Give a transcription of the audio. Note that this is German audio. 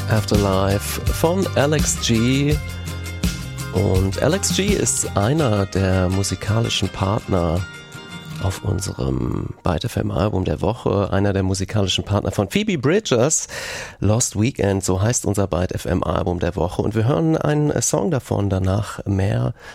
Afterlife von Alex G. Und Alex G ist einer der musikalischen Partner auf unserem Byte FM Album der Woche, einer der musikalischen Partner von Phoebe Bridgers, Lost Weekend, so heißt unser Byte FM Album der Woche. Und wir hören einen Song davon, danach mehr